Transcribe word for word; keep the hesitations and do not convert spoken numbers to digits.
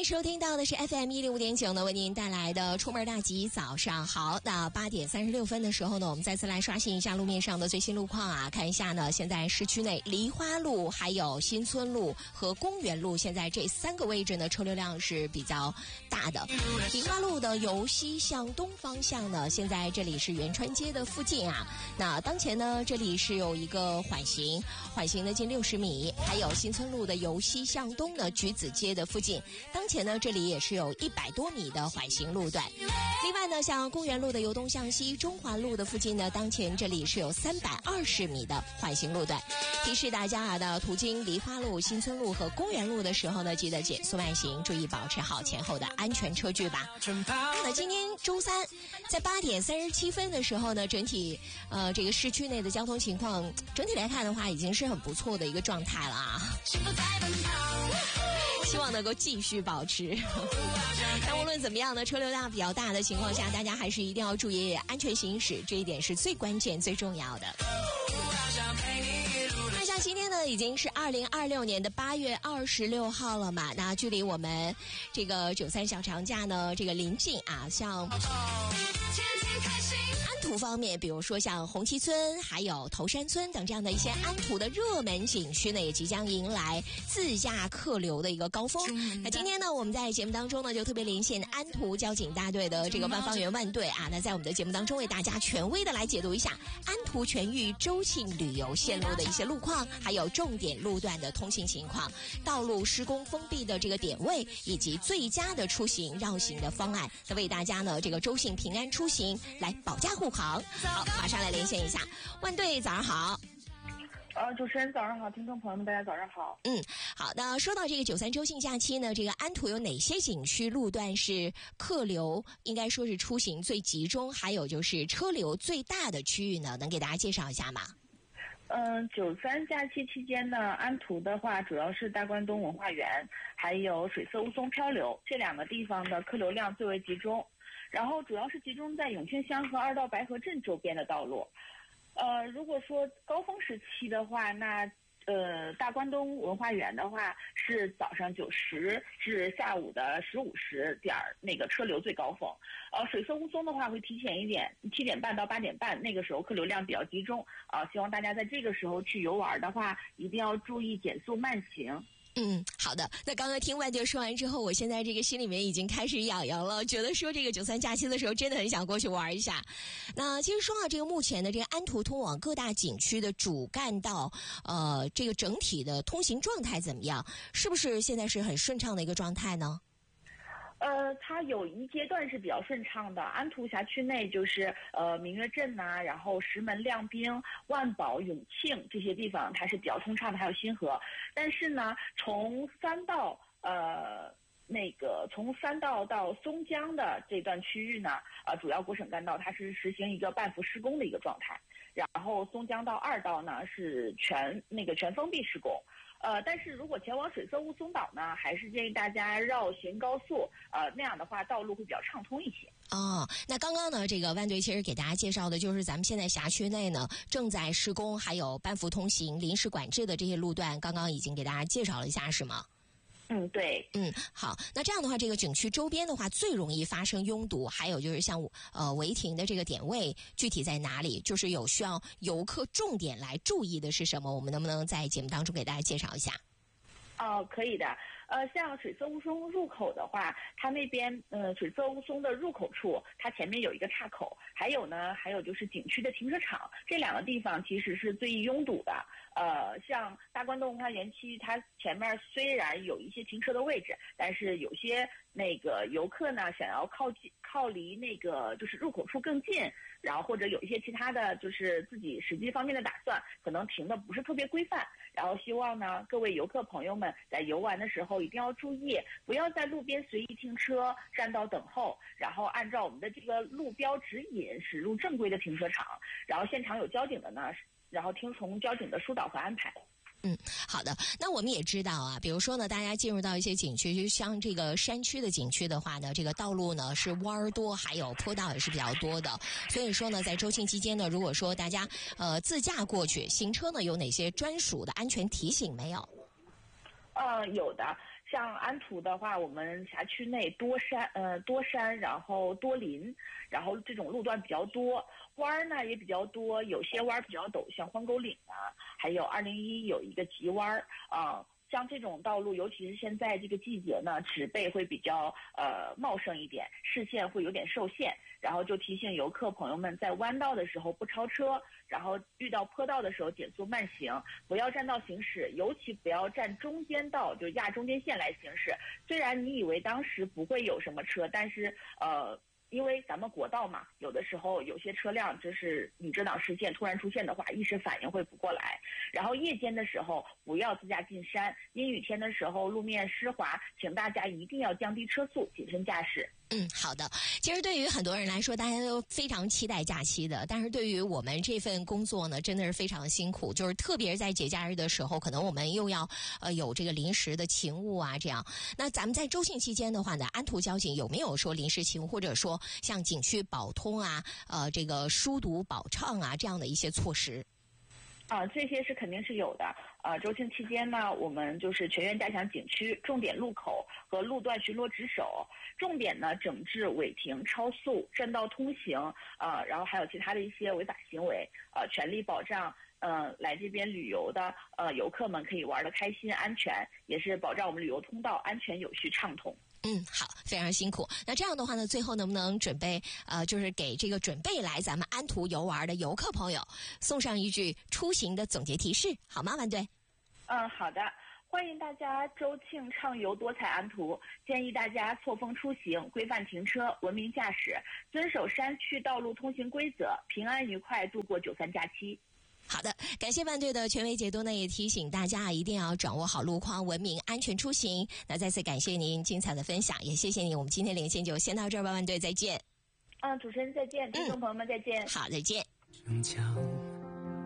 位收听到的是 F M 一零五点九呢，为您带来的出门大吉早上好。那八点三十六分的时候呢，我们再次来刷新一下路面上的最新路况啊，看一下呢，现在市区内梨花路、还有新村路和公园路，现在这三个位置呢，车流量是比较大的。梨花路的由西向东方向呢，现在这里是元川街的附近啊。那当前呢，这里是有一个缓行，缓行呢近六十米，还有新村路的由西向东的橘子街的附近。当前呢，这里也是有一百多米的缓行路段。另外呢，像公园路的由东向西、中环路的附近呢，当前这里是有三百二十米的缓行路段。提示大家啊，的途经梨花路、新村路和公园路的时候呢，记得减速慢行，注意保持好前后的安全车距吧。那今天周三，在八点三十七分的时候呢，整体呃这个市区内的交通情况，整体来看的话，已经是很不错的一个状态了啊。希望能够继续保持。但无论怎么样呢，车流量比较大的情况下，大家还是一定要注意安全行驶，这一点是最关键、最重要的。那像今天呢，已经是二零二六年的八月二十六号了嘛，那距离我们这个九三小长假呢，这个临近啊，像安图方面，比如说像红旗村还有头山村等这样的一些安图的热门景区呢，也即将迎来自驾客流的一个高峰。那今天呢，我们在节目当中呢，就特别连线安图交警大队的这个万方圆万队啊，那在我们的节目当中为大家权威的来解读一下安图全域周庆旅游线路的一些路况，还有重点路段的通行情况、道路施工封闭的这个点位，以及最佳的出行绕行的方案，那为大家呢这个周庆平安出行来保驾护航。好，马上来连线一下万队，早上好。 呃，主持人早上好，听众朋友们大家早上好。 嗯，好的。说到这个九三周庆假期呢，这个安图有哪些景区路段是客流应该说是出行最集中，还有就是车流最大的区域呢？能给大家介绍一下吗？ 嗯，九三假期期间呢，安图的话主要是大关东文化园，还有水色雾凇漂流这两个地方的客流量最为集中，然后主要是集中在永庆乡和二道白河镇周边的道路。呃，如果说高峰时期的话，那呃大关东文化园的话是早上九时至下午的十五时点那个车流最高峰。呃，水色雾凇的话会提前一点，七点半到八点半，那个时候客流量比较集中啊、呃。希望大家在这个时候去游玩的话，一定要注意减速慢行。 嗯，好的。那刚刚听万队说完之后，我现在这个心里面已经开始痒痒了，觉得说这个九三假期的时候真的很想过去玩一下。那其实说到这个目前的这个安图通往各大景区的主干道，呃，这个整体的通行状态怎么样？是不是现在是很顺畅的一个状态呢？ 呃，它有一阶段是比较顺畅的。安图辖区内就是呃明月镇呐、啊，然后石门、亮滨、万宝、永庆这些地方它是比较通畅的，还有新河。但是呢，从三道呃那个从三道到松江的这段区域呢，呃主要国省干道它是实行一个半幅施工的一个状态，然后松江到二道呢是全那个全封闭施工。呃，但是如果前往水色雾凇岛呢，还是建议大家绕行高速，呃，那样的话道路会比较畅通一些。 哦，那刚刚呢，这个万队其实给大家介绍的就是咱们现在辖区内呢正在施工，还有半幅通行、临时管制的这些路段，刚刚已经给大家介绍了一下，是吗？ 嗯，对， 嗯，好，那这样的话，这个景区周边的话，最容易发生拥堵，还有就是像呃违停的这个点位具体在哪里？就是有需要游客重点来注意的是什么？我们能不能在节目当中给大家介绍一下？ 哦，可以的。呃，像水色雾凇入口的话，它那边呃水色雾凇的入口处，它前面有一个岔口，还有呢，还有就是景区的停车场，这两个地方其实是最易拥堵的。呃，像大关东文化园区，它前面虽然有一些停车的位置，但是有些那个游客呢，想要靠近靠离那个就是入口处更近，然后或者有一些其他的就是自己实际方面的打算，可能停的不是特别规范。然后希望呢，各位游客朋友们在游玩的时候一定要注意，不要在路边随意停车、占道等候，然后按照我们的这个路标指引驶入正规的停车场。然后现场有交警的呢，然后听从交警的疏导和安排。 嗯，好的。那我们也知道啊，比如说呢，大家进入到一些景区，就像这个山区的景区的话呢，这个道路呢是弯儿多，还有坡道也是比较多的。所以说呢，在周庆期间呢，如果说大家呃自驾过去，行车呢有哪些专属的安全提醒没有？ 呃，有的，像安图的话，我们辖区内多山，呃，多山，然后多林，然后这种路段比较多，弯儿呢也比较多，有些弯儿比较陡，像欢沟岭啊，还有二零一有一个急弯儿啊。呃像这种道路，尤其是现在这个季节呢，植被会比较呃茂盛一点，视线会有点受限。然后就提醒游客朋友们，在弯道的时候不超车，然后遇到坡道的时候减速慢行，不要占道行驶，尤其不要占中间道，就压中间线来行驶。虽然你以为当时不会有什么车，但是呃。因为咱们国道嘛，有的时候有些车辆就是你遮挡视线突然出现的话，一时反应会不过来。然后夜间的时候不要自驾进山，阴雨天的时候路面湿滑，请大家一定要降低车速，谨慎驾驶。 嗯，好的。其实对于很多人来说，大家都非常期待假期的，但是对于我们这份工作呢，真的是非常辛苦。就是特别是在节假日的时候，可能我们又要呃有这个临时的勤务啊，这样。那咱们在周庆期间的话呢，安图交警有没有说临时勤务，或者说像景区保通啊、呃这个疏堵保畅啊这样的一些措施？ 啊，这些是肯定是有的。呃，周庆期间呢，我们就是全员加强景区重点路口和路段巡逻值守，重点呢整治违停、超速、占道通行，呃，然后还有其他的一些违法行为，呃，全力保障呃来这边旅游的呃游客们可以玩得开心、安全，也是保障我们旅游通道安全、有序、畅通。 嗯，好，非常辛苦。那这样的话呢，最后能不能准备呃，就是给这个准备来咱们安图游玩的游客朋友送上一句出行的总结提示，好吗，万队？ 嗯，好的。欢迎大家周庆畅游多彩安图，建议大家错峰出行，规范停车，文明驾驶，遵守山区道路通行规则，平安愉快度过九三假期。 好的，感谢万队的权威解读呢，也提醒大家一定要掌握好路况，文明安全出行。那再次感谢您精彩的分享，也谢谢您。我们今天连线就先到这儿吧，万队再见。 嗯，主持人再见，听众朋友们再见。 嗯、好，再见。 城墙